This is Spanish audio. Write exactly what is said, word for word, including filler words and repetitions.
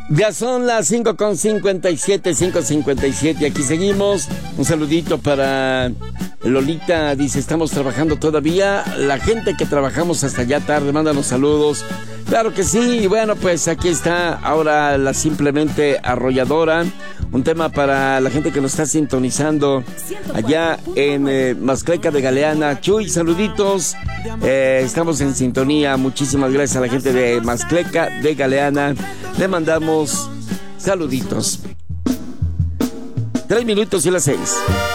Ya son las cinco con cincuenta y siete, cinco cincuenta y siete, y aquí seguimos. Un saludito para Lolita, dice, estamos trabajando todavía. La gente que trabajamos hasta ya tarde, mándanos saludos. Claro que sí, y bueno, pues aquí está ahora la simplemente arrolladora. Un tema para la gente que nos está sintonizando allá en eh, Mascleca de Galeana. Chuy, saluditos. Eh, estamos en sintonía. Muchísimas gracias a la gente de Mascleca de Galeana. Le mandamos saluditos. Tres minutos y las seis.